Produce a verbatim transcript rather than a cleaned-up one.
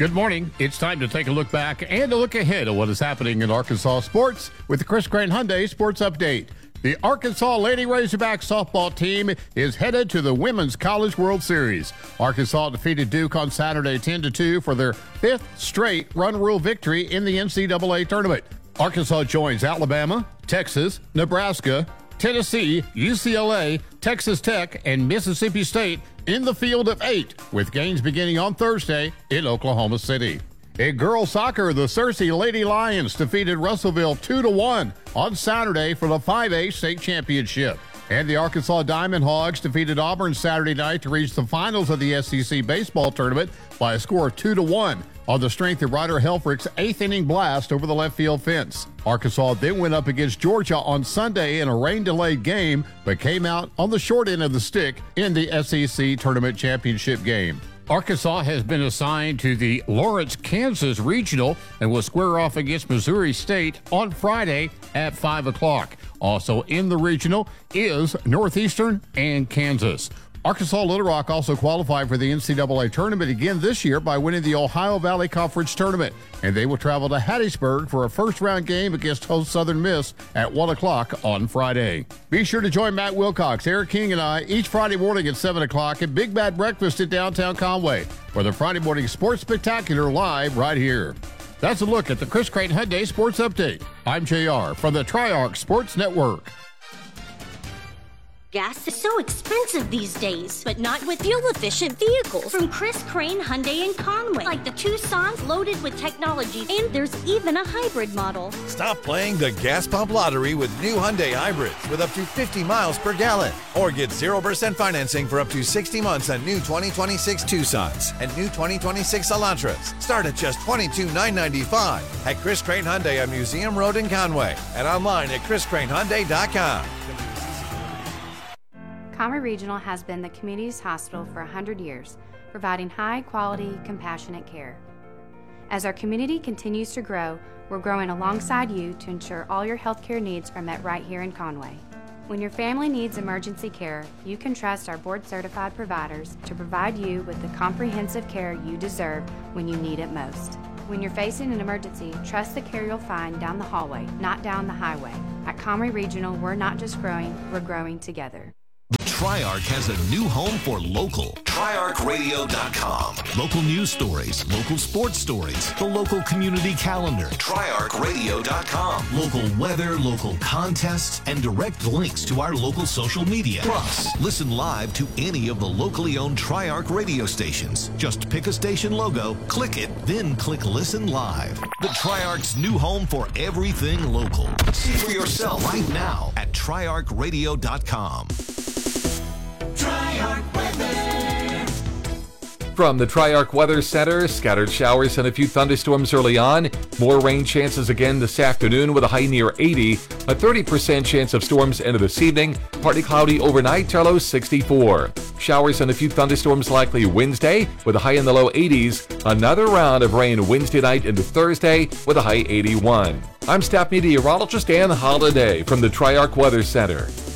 Good morning. It's time to take a look back and a look ahead at what is happening in Arkansas sports with the Chris Crane Hyundai Sports Update. The Arkansas Lady Razorback softball team is headed to the Women's College World Series. Arkansas defeated Duke on Saturday ten to two for their fifth straight run rule victory in the N C double A tournament. Arkansas joins Alabama, Texas, Nebraska, Tennessee, U C L A, Texas Tech, and Mississippi State in the field of eight, with games beginning on Thursday in Oklahoma City. In girls soccer, the Searcy Lady Lions defeated Russellville two to one on Saturday for the five A state championship. And the Arkansas Diamond Hogs defeated Auburn Saturday night to reach the finals of the S E C baseball tournament by a score of two to one on the strength of Ryder Helfrich's eighth inning blast over the left field fence. Arkansas then went up against Georgia on Sunday in a rain-delayed game, but came out on the short end of the stick in the S E C tournament championship game. Arkansas has been assigned to the Lawrence, Kansas Regional and will square off against Missouri State on Friday at five o'clock. Also in the regional is Northeastern and Kansas. Arkansas Little Rock also qualified for the N C double A tournament again this year by winning the Ohio Valley Conference tournament, and they will travel to Hattiesburg for a first-round game against host Southern Miss at one o'clock on Friday. Be sure to join Matt Wilcox, Eric King, and I each Friday morning at seven o'clock at Big Bad Breakfast in downtown Conway for the Friday Morning Sports Spectacular live right here. That's a look at the Chris Crane Hyundai Sports Update. I'm J R from the Triarch Sports Network. Gas is so expensive these days, but not with fuel-efficient vehicles from Chris Crane Hyundai in Conway, like the Tucson's loaded with technology, and there's even a hybrid model. Stop playing the gas pump lottery with new Hyundai hybrids with up to fifty miles per gallon, or get zero percent financing for up to sixty months on new twenty twenty-six Tucsons and new twenty twenty-six Elantras. Start at just twenty-two thousand nine hundred ninety-five dollars at Chris Crane Hyundai on Museum Road in Conway and online at chris crane hyundai dot com. Conway Regional has been the community's hospital for one hundred years, providing high-quality, compassionate care. As our community continues to grow, we're growing alongside you to ensure all your healthcare needs are met right here in Conway. When your family needs emergency care, you can trust our board-certified providers to provide you with the comprehensive care you deserve when you need it most. When you're facing an emergency, trust the care you'll find down the hallway, not down the highway. At Conway Regional, we're not just growing, we're growing together. Triarch has a new home for local. Triarch Radio dot com. Local news stories, local sports stories, the local community calendar. Triarch Radio dot com. Local weather, local contests, and direct links to our local social media. Plus, listen live to any of the locally owned Triarch radio stations. Just pick a station logo, click it, then click Listen Live. The Triarch's new home for everything local. See for yourself right now at Triarch Radio dot com. Triarch Weather. From the Triarch Weather Center, scattered showers and a few thunderstorms early on. More rain chances again this afternoon with a high near eighty. A thirty percent chance of storms into this evening. Partly cloudy overnight, low sixty-four. Showers and a few thunderstorms likely Wednesday with a high in the low eighties. Another round of rain Wednesday night into Thursday with a high eighty-one. I'm staff meteorologist Ann Holiday from the Triarch Weather Center.